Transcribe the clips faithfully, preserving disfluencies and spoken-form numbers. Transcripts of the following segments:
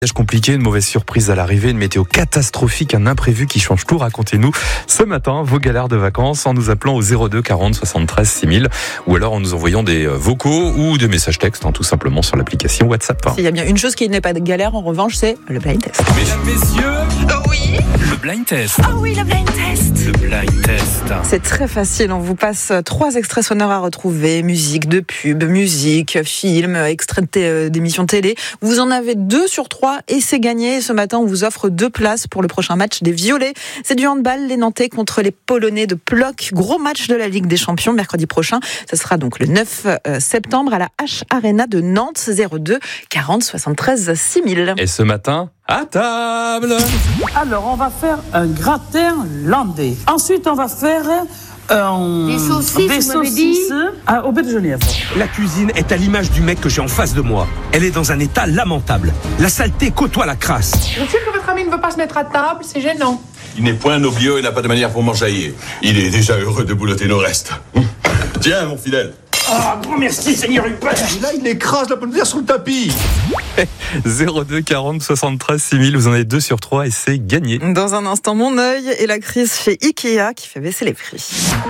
Compliqué, une mauvaise surprise à l'arrivée, une météo catastrophique, un imprévu qui change tout. Racontez-nous ce matin vos galères de vacances en nous appelant au zéro deux quarante soixante-treize six mille ou alors en nous envoyant des vocaux ou des messages textes, hein, tout simplement sur l'application WhatsApp. Il y a bien une chose qui n'est pas de galère en revanche, c'est le blind test. Mesdames, messieurs, Oh oui. le blind test. Oh oui, le blind test. Le blind test. C'est très facile, on vous passe trois extraits sonores à retrouver, musique de pub, musique, film, extraits de d'émissions télé. Vous en avez deux sur trois et c'est gagné. Ce matin, on vous offre deux places pour le prochain match des Violets. C'est du handball, les Nantais contre les Polonais de Plock. Gros match de la Ligue des Champions mercredi prochain. Ce sera donc le neuf septembre à la H Arena de Nantes, zéro deux quarante soixante-treize six mille. Et ce matin, à table. Alors, on va faire un gratin landais. Ensuite, on va faire euh, Des saucisses, des vous m'avez dit saucisses à, au baie de Genève. La cuisine est à l'image du mec que j'ai en face de moi. Elle est dans un état lamentable. La saleté côtoie la crasse. Je sais que votre ami ne veut pas se mettre à table, c'est gênant. Il n'est point noblieux et n'a pas de manière pour m'enjailler. Il est déjà heureux de boulotter nos restes. Tiens, mon fidèle. Ah, grand merci, Seigneur Hubert. Là, il écrase la pomme de terre sous le tapis. zéro deux quarante soixante-treize six mille, vous en avez deux sur trois et c'est gagné. Dans un instant, mon œil et la crise chez Ikea qui fait baisser les prix.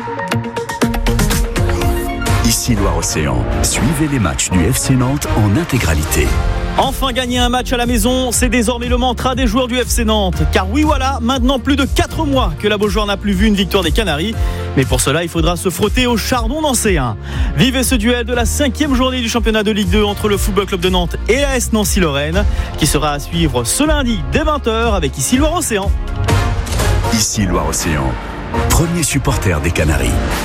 Ici Loire-Océan, suivez les matchs du F C Nantes en intégralité. Enfin gagner un match à la maison, c'est désormais le mantra des joueurs du F C Nantes. Car oui voilà, maintenant plus de quatre mois que la Beaujoire n'a plus vu une victoire des Canaries. Mais pour cela, il faudra se frotter au chardon nancéen. Vivez ce duel de la cinquième journée du championnat de Ligue deux entre le Football Club de Nantes et l'A S Nancy-Lorraine, qui sera à suivre ce lundi dès vingt heures avec Ici Loire-Océan. Ici Loire-Océan, premier supporter des Canaries.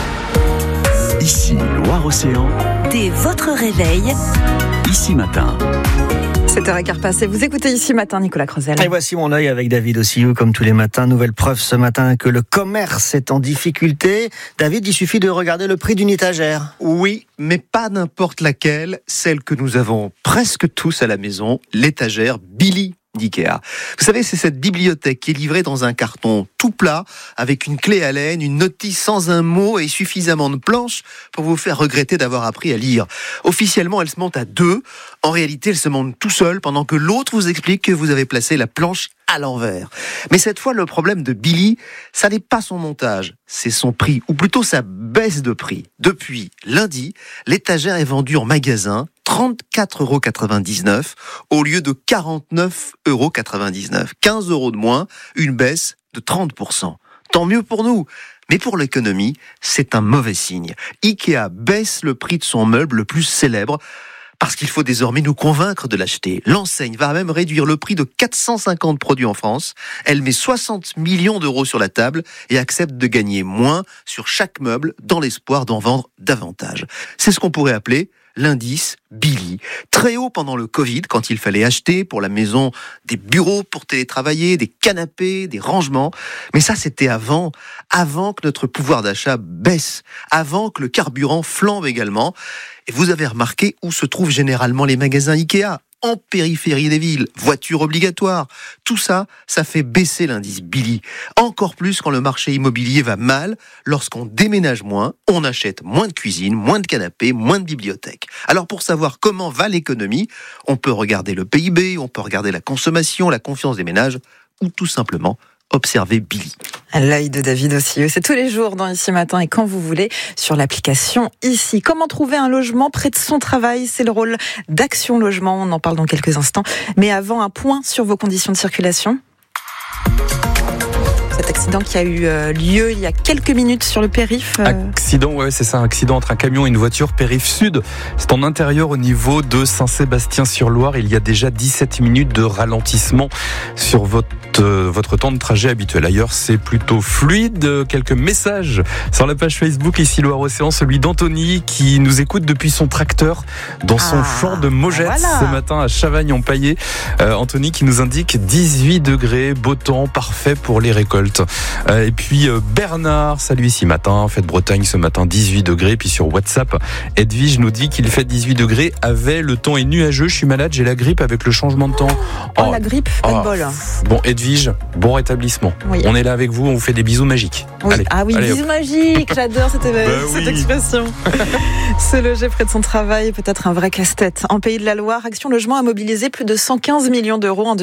Ici Loire-Océan, Dès votre réveil, ici matin. sept heures quinze passé. Vous écoutez Ici Matin, Nicolas Creusel. Et voici mon œil avec David Ossiou, comme tous les matins. Nouvelle preuve ce matin que le commerce est en difficulté. David, il suffit de regarder le prix d'une étagère. Oui, mais pas n'importe laquelle, celle que nous avons presque tous à la maison, l'étagère Billy d'Ikea. Vous savez, c'est cette bibliothèque qui est livrée dans un carton tout plat, avec une clé à laine, une notice sans un mot et suffisamment de planches pour vous faire regretter d'avoir appris à lire. Officiellement, elle se monte à deux. En réalité, elle se monte tout seul pendant que l'autre vous explique que vous avez placé la planche à l'envers. Mais cette fois, le problème de Billy, ça n'est pas son montage, c'est son prix, ou plutôt sa baisse de prix. Depuis lundi, l'étagère est vendue en magasin trente-quatre euros quatre-vingt-dix-neuf au lieu de quarante-neuf euros quatre-vingt-dix-neuf. quinze euros de moins, une baisse de trente pour cent. Tant mieux pour nous. Mais pour l'économie, c'est un mauvais signe. Ikea baisse le prix de son meuble le plus célèbre parce qu'il faut désormais nous convaincre de l'acheter. L'enseigne va même réduire le prix de quatre cent cinquante produits en France. Elle met soixante millions d'euros sur la table et accepte de gagner moins sur chaque meuble dans l'espoir d'en vendre davantage. C'est ce qu'on pourrait appeler l'indice Billy. Très haut pendant le Covid, quand il fallait acheter pour la maison des bureaux pour télétravailler, des canapés, des rangements. Mais ça, c'était avant, avant que notre pouvoir d'achat baisse, avant que le carburant flambe également. Et vous avez remarqué où se trouvent généralement les magasins Ikea ? En périphérie des villes, voitures obligatoires. Tout ça, ça fait baisser l'indice Billy. Encore plus quand le marché immobilier va mal, lorsqu'on déménage moins, on achète moins de cuisine, moins de canapés, moins de bibliothèques. Alors pour savoir comment va l'économie, on peut regarder le P I B, on peut regarder la consommation, la confiance des ménages, ou tout simplement observer Billy. L'œil de David Ossiou, c'est tous les jours dans Ici Matin et quand vous voulez sur l'application Ici. Comment trouver un logement près de son travail ? C'est le rôle d'Action Logement, on en parle dans quelques instants. Mais avant, un point sur vos conditions de circulation. Cet accident qui a eu lieu il y a quelques minutes sur le périph. Euh... Accident, ouais, c'est ça, un accident entre un camion et une voiture périph sud. C'est en intérieur au niveau de Saint-Sébastien-sur-Loire. Il y a déjà dix-sept minutes de ralentissement sur votre, euh, votre temps de trajet habituel. Ailleurs, c'est plutôt fluide. Quelques messages sur la page Facebook Ici Loire-Océan, celui d'Anthony qui nous écoute depuis son tracteur dans son ah, champ de Mogettes voilà. Ce matin à Chavagne-en-Paillé. Euh, Anthony qui nous indique dix-huit degrés, beau temps, parfait pour les récoltes. Et puis Bernard, salut Ici Matin, fête Bretagne ce matin dix-huit degrés. Puis sur WhatsApp, Edwige nous dit qu'il fait dix-huit degrés, avait le temps est nuageux, je suis malade, j'ai la grippe avec le changement de temps. Oh, oh la grippe, pas oh. de bol. Bon Edwige, bon rétablissement. Oui. On est là avec vous, on vous fait des bisous magiques. Oui. Allez, ah oui, allez, bisous hop. magiques, j'adore cette, bah cette oui. expression. Se loger près de son travail, peut-être un vrai casse-tête. En Pays de la Loire, Action Logement a mobilisé plus de cent quinze millions d'euros en